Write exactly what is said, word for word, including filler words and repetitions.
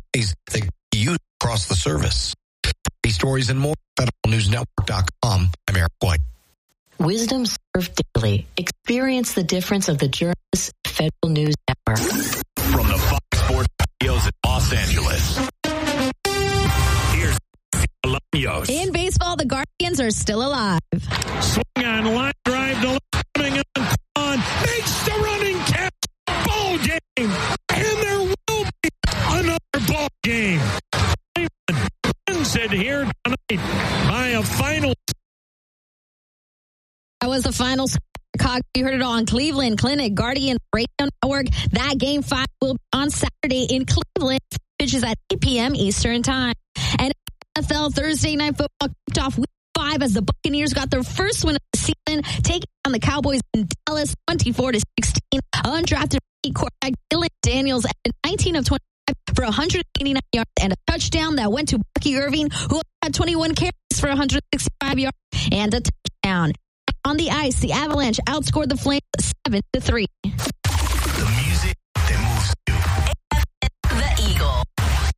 They use across the service. These stories and more, federal news network dot com. I'm Eric White. Wisdom served daily. Experience the difference of the journalists at Federal News Network. From the Fox Sports Studios in Los Angeles, here's Bolaños. In baseball, the Guardians are still alive. Swing on, line drive to left, coming on, on, makes the running catch. Ball game, and there will be another ball game. Wins it here tonight by a final. That was the final score. You heard it all on Cleveland Clinic Guardians Radio Network. That game five will be on Saturday in Cleveland, which is at eight p.m. Eastern Time. And N F L Thursday Night Football kicked off week five as the Buccaneers got their first win of the season, taking on the Cowboys in Dallas twenty-four to sixteen. Undrafted quarterback Dylan Daniels at nineteen of twenty-five for one hundred eighty-nine yards and a touchdown that went to Bucky Irving, who had twenty-one carries for one hundred sixty-five yards and a touchdown. On the ice, the Avalanche outscored the Flames seven to three.